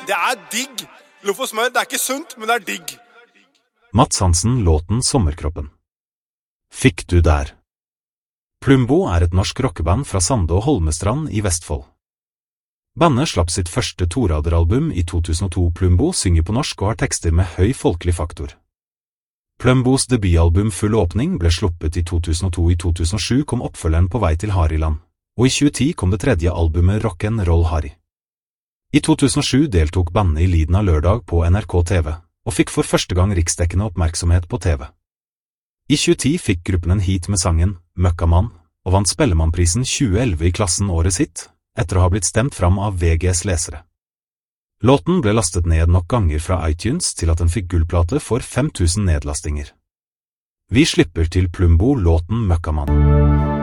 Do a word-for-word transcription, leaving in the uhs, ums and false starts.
Det er digg. Loff og smør, det er ikke sunt, men det er digg. Mats Hansen, låten Sommerkroppen. Fikk du der? Plumbo er et norsk rockeband fra Sande og Holmestrand i Vestfold. Bandet slapp sitt første toraderalbum i to tusen og to. Plumbo synger på norsk og har tekster med høy folkelig faktor. Plumbos debutalbum Full åpning ble sluppet i to tusen og to. I to tusen og sju kom oppfølgeren På vei til Hariland, og i tjue ti kom det tredje albumet Rock'n'Roll Harry. I to tusen og sju deltok bandet i Lyden av lørdag på N R K T V, og fikk for første gang riksdekkende oppmerksomhet på T V. I tjue ti fikk gruppen en hit med sangen Møkkamann, og vant Spellemannprisen tjue elleve i klassen året sitt, etter å ha blitt stemt fram av V Gs lesere. Låten ble lastet ned nok ganger fra iTunes til at den fikk gullplate for fem tusen nedlastinger. Vi slipper til Plumbo låten Møkkamann.